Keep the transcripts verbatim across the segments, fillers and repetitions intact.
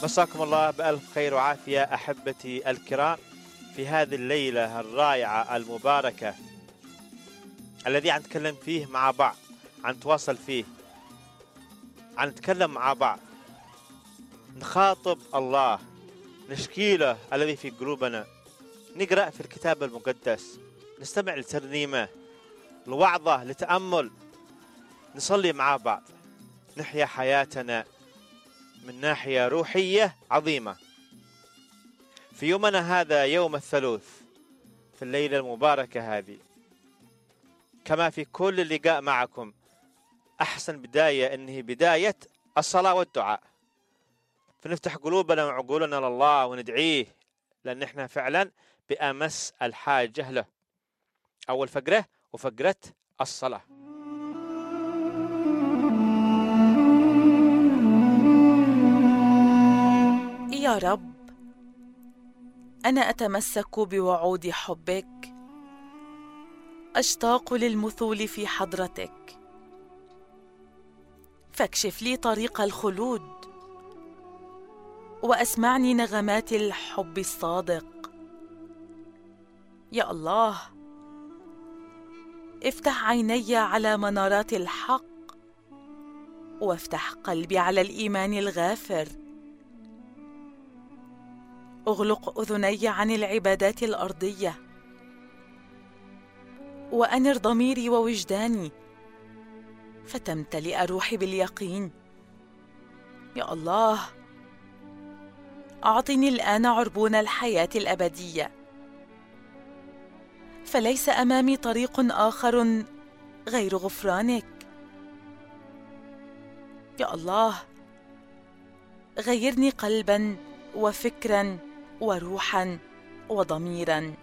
مساكم الله بألف خير وعافية أحبتي الكرام في هذه الليلة الرائعة المباركة الذي عن نتكلم فيه مع بعض، عن نتواصل فيه، عن نتكلم مع بعض، نخاطب الله، نشكي له الذي في قلوبنا، نقرأ في الكتاب المقدس، نستمع لترنيمة، لوعظة، لتأمل، نصلي مع بعض، نحيا حياتنا من ناحية روحية عظيمة. في يومنا هذا يوم الثلاث، في الليلة المباركة هذه، كما في كل لقاء معكم، أحسن بداية إنه بداية الصلاة والدعاء، فنفتح قلوبنا وعقولنا لله وندعيه، لأن إحنا فعلا بأمس الحاجة له. أول فقرة وفقرة الصلاة. يا رب، أنا أتمسك بوعود حبك، أشتاق للمثول في حضرتك، فاكشف لي طريق الخلود وأسمعني نغمات الحب الصادق. يا الله، افتح عيني على منارات الحق، وافتح قلبي على الإيمان الغافر. أغلق أذني عن العبادات الأرضية، وأنر ضميري ووجداني، فتمتلئ روحي باليقين. يا الله، أعطني الآن عربون الحياة الأبدية، فليس أمامي طريق آخر غير غفرانك. يا الله، غيرني قلباً وفكراً وروحاً وضميراً،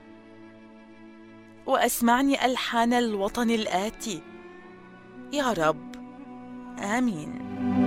وأسمعني ألحان الوطن الآتي. يا رب، آمين.